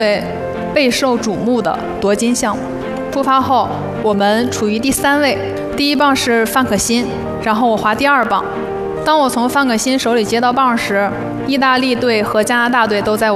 对备受瞩目的夺金项目。出发后，我们处于第3位，第1棒是范可新，然后我滑第2棒。当我从范可新手里接到棒时，意大利队和加拿大队都在我